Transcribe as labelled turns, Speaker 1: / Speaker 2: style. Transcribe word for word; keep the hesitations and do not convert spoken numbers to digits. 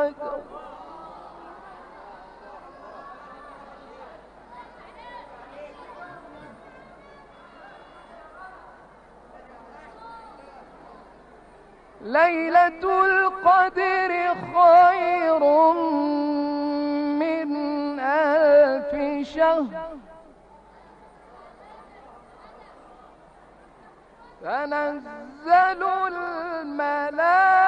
Speaker 1: ليلة القدر خير من ألف شهر تنزل الملائكة